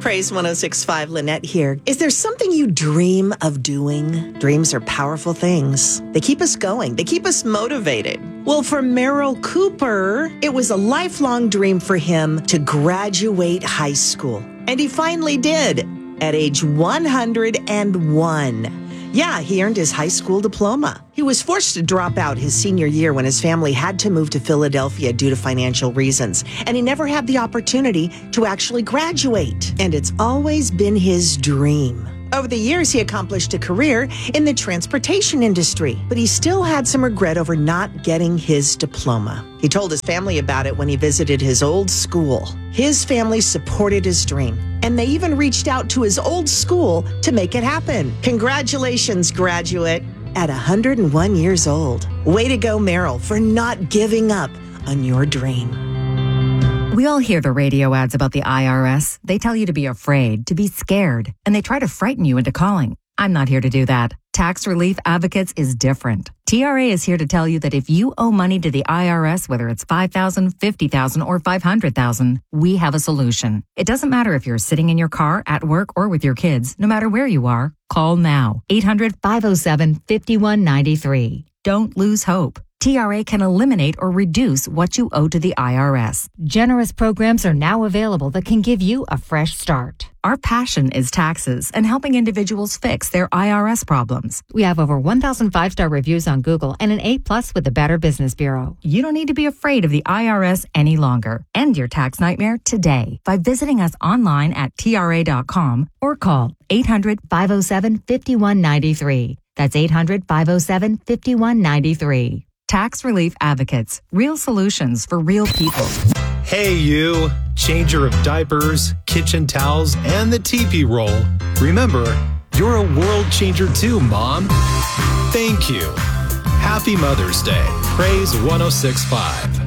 Praise 106.5, Lynette here. Is there something you dream of doing? Dreams are powerful things. They keep us going. They keep us motivated. Well, for Merrill Cooper, it was a lifelong dream for him to graduate high school. And he finally did at age 101. Yeah, he earned his high school diploma. He was forced to drop out his senior year when his family had to move to Philadelphia due to financial reasons, and he never had the opportunity to actually graduate. And it's always been his dream. Over the years, he accomplished a career in the transportation industry, but he still had some regret over not getting his diploma. He told his family about it when he visited his old school. His family supported his dream, and they even reached out to his old school to make it happen. Congratulations, graduate, at 101 years old. Way to go, Merrill, for not giving up on your dream. We all hear the radio ads about the IRS. They tell you to be afraid, to be scared, and they try to frighten you into calling. I'm not here to do that. Tax Relief Advocates is different. TRA is here to tell you that if you owe money to the IRS, whether it's $5,000, $50,000, or $500,000, we have a solution. It doesn't matter if you're sitting in your car, at work, or with your kids. No matter where you are, call now. 800-507-5193. Don't lose hope. TRA can eliminate or reduce what you owe to the IRS. Generous programs are now available that can give you a fresh start. Our passion is taxes and helping individuals fix their IRS problems. We have over 1,000 5-star reviews on Google and an A+ with the Better Business Bureau. You don't need to be afraid of the IRS any longer. End your tax nightmare today by visiting us online at TRA.com or call 800-507-5193. That's 800-507-5193. Tax Relief Advocates. Real solutions for real people. Hey, you. Changer of diapers, kitchen towels, and the teepee roll. Remember, you're a world changer too, Mom. Thank you. Happy Mother's Day. Praise 106.5.